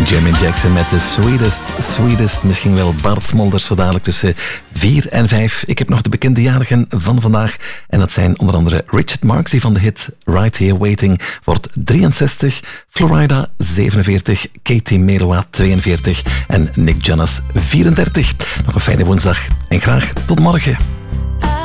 Jamin Jackson met de Sweetest. Misschien wel Bart Smolders zo dadelijk tussen 4 en 5. Ik heb nog de bekende jarigen van vandaag. En dat zijn onder andere Richard Marx, die van de hit Right Here Waiting wordt 63. Florida 47. Katie Melua 42. En Nick Jonas 34. Nog een fijne woensdag en graag tot morgen.